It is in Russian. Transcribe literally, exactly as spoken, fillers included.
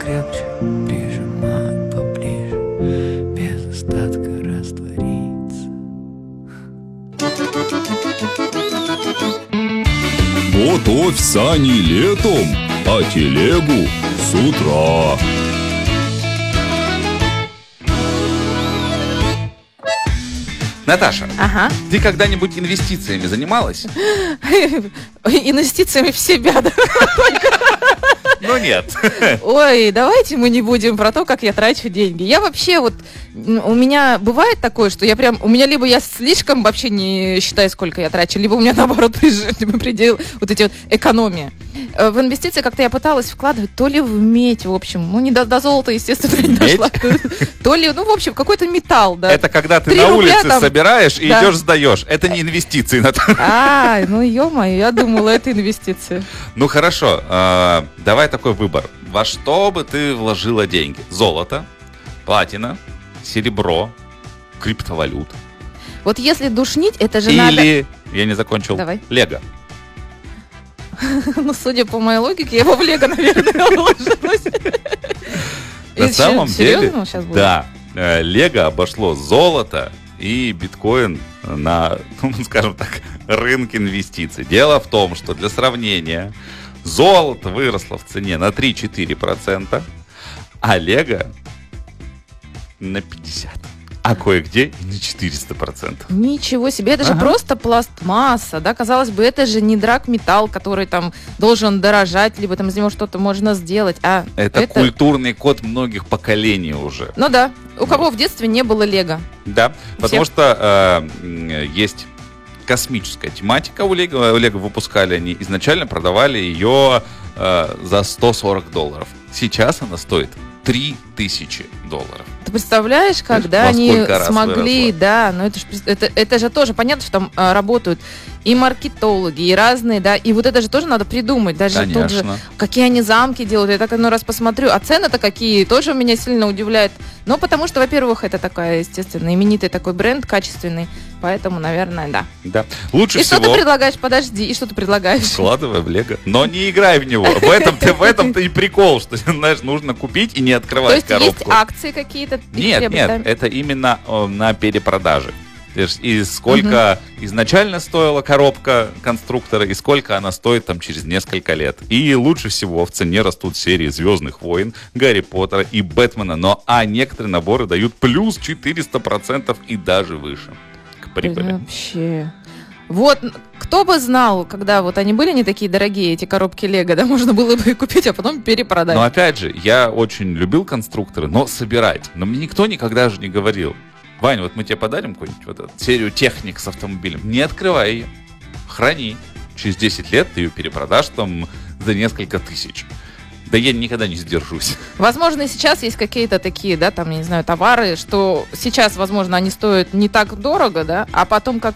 крепче прижимают поближе, без остатка раствориться. Готовь сани летом, а телегу с утра. Наташа, Ага. ты когда-нибудь инвестициями занималась? Инвестициями в себя, да? Ну нет. Ой, давайте мы не будем про то, как я трачу деньги. Я вообще вот, м, у меня бывает такое, что я прям, у меня либо я слишком вообще не считаю, сколько я трачу, либо у меня наоборот прижим- предел, вот эти вот экономия. Э, В инвестиции как-то я пыталась вкладывать то ли в медь, в общем, ну не до, до золота, естественно, не Медь? дошла. То ли, ну в общем, какой-то металл, да. Это когда ты Три на рубля улице там. собираешь и Да. идешь сдаешь. Это не инвестиции, Наташа. А, ну ё-моё, я думала, это инвестиции. Ну хорошо, э, давай такой выбор. Во что бы ты вложила деньги? Золото, платина, серебро, криптовалюта. Вот если душнить, это же надо... Или, я не закончил, Давай. лего. Ну, судя по моей логике, я его в лего, наверное, вложилась. На И самом чё, деле, серьезно сейчас будет? да, э, лего обошло золото и биткоин на, ну, скажем так, рынке инвестиций. Дело в том, что для сравнения золото выросло в цене на три-четыре процента, а лего на пятьдесят процентов. А кое-где и на четыреста процентов. Ничего себе, это же Ага. просто пластмасса, да, казалось бы, это же не драгметалл, который там должен дорожать, либо там из него что-то можно сделать, а Это, культурный код многих поколений уже. Ну да, у кого в детстве не было лего. Да, У потому всех. что э, м, есть космическая тематика у Лего. Лего выпускали они, изначально продавали ее э, за сто сорок долларов. Сейчас она стоит три тысячи долларов. Ты представляешь, когда Во они сколько раз смогли, выросла? да, ну это же, это, это же тоже понятно, что там а, работают и маркетологи, и разные, да, и вот это же тоже надо придумать, даже тут же, Конечно. какие они замки делают, я так ну раз посмотрю, а цены-то какие, тоже меня сильно удивляет, ну потому что, во-первых, это такая, естественно, именитый такой бренд, качественный, поэтому, наверное, да. Да. Лучше И что всего ты предлагаешь, подожди, и что ты предлагаешь? вкладывай в Лего, но не играй в него. В этом-то, в этом-то и прикол, что, знаешь, нужно купить и не То открывать есть есть коробку. акции какие-то? их Нет, требуют, нет, да? это именно э, на перепродаже. То есть, И сколько изначально стоила коробка конструктора, и сколько она стоит там через несколько лет. И лучше всего в цене растут серии «Звездных войн», «Гарри Поттера» и «Бэтмена». Но а некоторые наборы дают плюс четыреста процентов и даже выше к прибыли. Вообще. Вот, кто бы знал, когда вот они были не такие дорогие, эти коробки Лего, да, можно было бы и купить, а потом перепродать. Но опять же, я очень любил конструкторы, но собирать. Но мне никто никогда же не говорил: Вань, вот мы тебе подарим какую-нибудь вот эту серию техник с автомобилем. Не открывай ее, храни. Через десять лет ты ее перепродашь там за несколько тысяч. Да я никогда не сдержусь. Возможно, и сейчас есть какие-то такие, да, там, я не знаю, товары, что сейчас, возможно, они стоят не так дорого, да, а потом как